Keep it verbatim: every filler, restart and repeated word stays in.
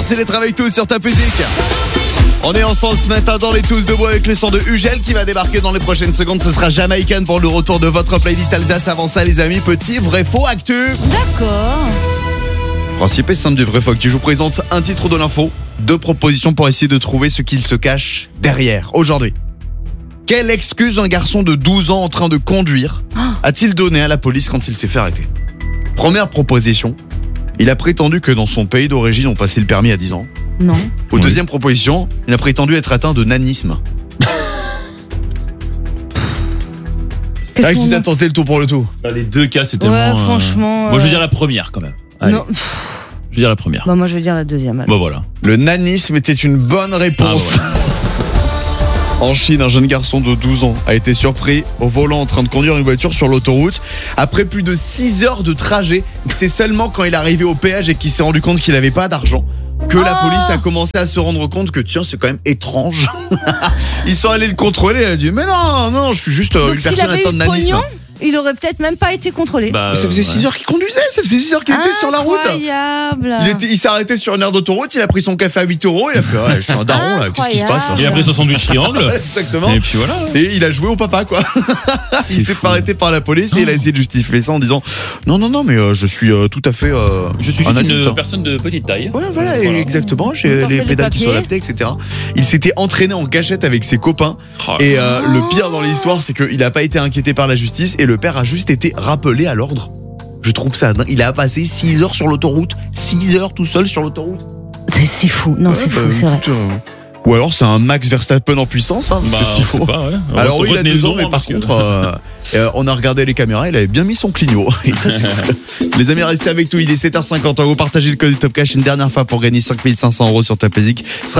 Merci d'être avec tous sur Top Music. On est ensemble ce matin dans les Tous Debout avec le son de Ugel qui va débarquer dans les prochaines secondes. Ce sera Jamaican pour le retour de votre playlist Alsace. Avant ça, les amis, petit vrai faux actu. D'accord. Principe est simple du vrai faux actu. Je vous présente un titre de l'info, deux propositions pour essayer de trouver ce qu'il se cache derrière. Aujourd'hui, quelle excuse un garçon de douze ans en train de conduire a-t-il donné à la police quand il s'est fait arrêter ? Première proposition, il a prétendu que dans son pays d'origine on passait le permis à dix ans. Non. Ou oui. Deuxième proposition, il a prétendu être atteint de nanisme. Qu'est-ce ah, qu'on qui t'a a... tenté le tout pour le tout. Les deux cas, c'est Ouais, tellement... euh, franchement... Moi, je veux euh, dire la première, quand même. Allez. Non. Je veux dire la première. Bah, moi, je veux dire la deuxième. alors. Bah, voilà. Le nanisme était une bonne réponse. Ah, En Chine, un jeune garçon de douze ans a été surpris au volant en train de conduire une voiture sur l'autoroute. Après plus de six heures de trajet, c'est seulement quand il est arrivé au péage et qu'il s'est rendu compte qu'il n'avait pas d'argent que la Oh police a commencé à se rendre compte que tiens, c'est quand même étrange. Ils sont allés le contrôler, il a dit mais non, non, je suis juste euh, Donc, une s'il personne avait eu atteinte de le nanisme. pognon, il aurait peut-être même pas été contrôlé. Bah, Mais ça faisait euh, six ouais. heures qu'il conduisait, ça faisait six heures qu'il était sur la route. Incroyable. Il, était, il s'est arrêté sur une aire d'autoroute, il a pris son café à huit euros, il a fait ouais, je suis un daron là, qu'est-ce qui se passe? Il a pris son sandwich triangle. Exactement. Et puis voilà. Et il a joué au papa quoi. Il s'est fou. fait arrêter par la police et il a essayé de justifier ça en disant non non non mais euh, je suis euh, tout à fait euh, Je suis un juste adulte. une personne de petite taille. Ouais, voilà, Voilà. exactement. On J'ai t'en les fait les pédales qui sont papiers. adaptées, et cetera. Il s'était entraîné en cachette avec ses copains. Oh, Et euh, le pire dans l'histoire, c'est qu'il n'a pas été inquiété par la justice et le père a juste été rappelé à l'ordre. Je trouve ça dingue. Il a passé six heures sur l'autoroute. six heures tout seul sur l'autoroute. C'est, c'est fou. Non, Ouais, c'est bah, fou, c'est vrai. écoute, euh, Ou alors c'est un Max Verstappen en puissance. Hein, parce Bah, que s'il on sait faut. pas, ouais. Alors oui, il a Retenez deux le ans, nom, mais hein, par parce que- contre, euh, euh, on a regardé les caméras, il avait bien mis son clignot. Et ça, c'est cool. Les amis, restez avec nous, il est sept heures cinquante. On va vous partager le code du Top Cash une dernière fois pour gagner cinq mille cinq cents euros sur Top Music. Ce sera